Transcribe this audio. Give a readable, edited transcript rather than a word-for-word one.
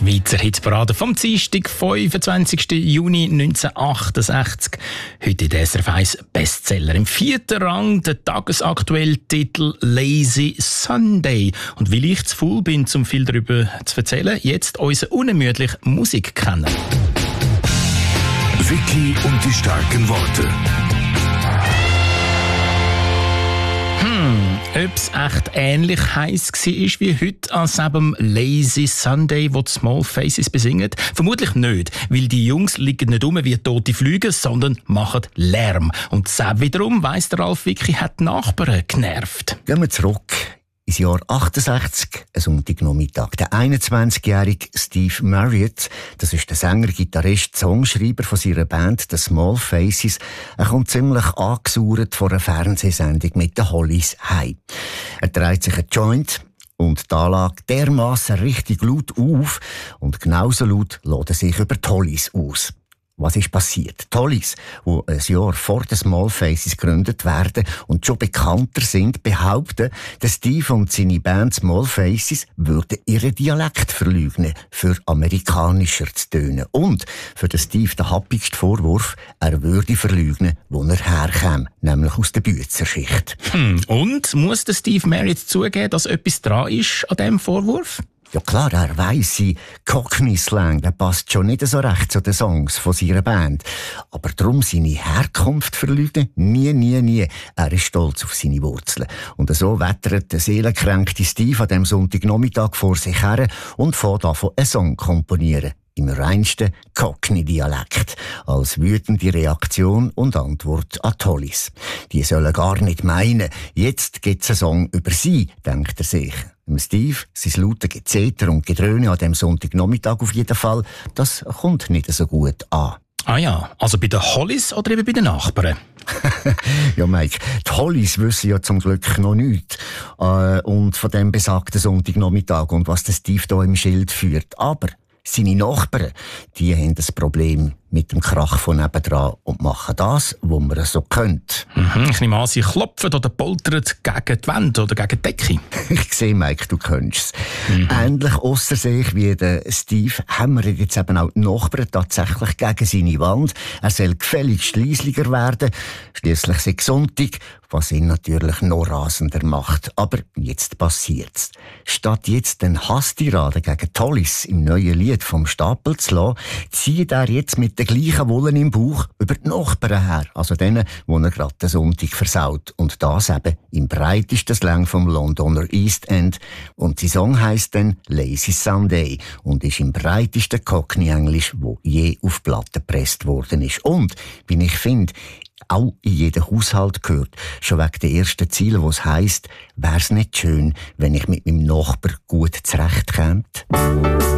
Schweizer Hitparade vom Dienstag, 25. Juni 1968. Heute der SRF 1 Bestseller. Im 4. Rang der tagesaktuelle Titel «Lazy Sunday». Und weil ich zu faul bin, um viel darüber zu erzählen, jetzt unsere unermüdliche Musik kennen. Vicky und die starken Worte. Ob es echt ähnlich heiß war wie heute an diesem «Lazy Sunday», wo die Small Faces besingen? Vermutlich nicht, weil die Jungs liegen nicht rum wie tote Flüge, sondern machen Lärm. Und das wiederum, weiss der Ralf Vicky, hat die Nachbarn genervt. Gehen wir zurück ins Jahr 68, ein Sonntagnachmittag. Der 21-jährige Steve Marriott, das ist der Sänger, Gitarrist, Songschreiber von seiner Band The Small Faces, er kommt ziemlich angesauert vor einer Fernsehsendung mit den Hollies heim. Er dreht sich ein Joint und die Anlage dermassen richtig laut auf und genauso laut lässt er sich über die Hollies aus. Was ist passiert? Die Hollies, die ein Jahr vor den Small Faces gegründet werden und schon bekannter sind, behaupten, dass Steve und seine Band Small Faces würden ihren Dialekt verleugnen, für amerikanischer zu tönen. Und für den Steve der happigste Vorwurf, er würde verleugnen, wo er herkäme, nämlich aus der Büezerschicht. Und muss der Steve Marriott zugeben, dass etwas dran ist an diesem Vorwurf? Ja klar, er weiss, sein Cockney-Slang, der passt schon nicht so recht zu den Songs von seiner Band. Aber darum seine Herkunft verleugnen? Nie. Er ist stolz auf seine Wurzeln. Und so wettert der seelenkränkte Steve an diesem Sonntagnachmittag vor sich her und fängt an, einen Song zu komponieren. Im reinsten Cockney-Dialekt. Als wütende Reaktion und Antwort an die Hollies. Die sollen gar nicht meinen, jetzt gibt's einen Song über sie, denkt er sich. Steve, sein lautes Gezeter und Gedröhne an diesem Sonntagnachmittag auf jeden Fall, das kommt nicht so gut an. Ah ja, also bei den Hollies oder eben bei den Nachbarn? Ja, Mike, die Hollies wissen ja zum Glück noch nichts. Und von dem besagten Sonntagnachmittag und was der Steve da im Schild führt. Aber seine Nachbarn, die haben das Problem mit dem Krach von nebendran und machen das, was man so könnte. Ich nehme an, sie klopfen oder poltern gegen die Wand oder gegen die Decke. Ich sehe, Mike, du könntest es. Ähnlich ausser sich wie der Steve hämmern jetzt eben auch die Nachbarn tatsächlich gegen seine Wand. Er soll gefälligst leislicher werden. Schliesslich sei Sonntag, was ihn natürlich noch rasender macht. Aber jetzt passiert's. Statt jetzt den Hasstirade gegen die Hollies im neuen Lied vom Stapel zu lassen, zieht er jetzt mit der gleichen Wolle im Bauch über die Nachbarn her. Also denen, wo er gerade den Sonntag versaut. Und das eben im breitesten Slang vom Londoner East End. Und sein Song heisst dann «Lazy Sunday» und ist im breitesten Cockney-Englisch, wo je auf Platte gepresst worden ist. Und, wie ich finde, auch in jeden Haushalt gehört. Schon wegen der ersten Ziele, wo es heisst, wär's nicht schön, wenn ich mit meinem Nachbar gut zurechtkäme?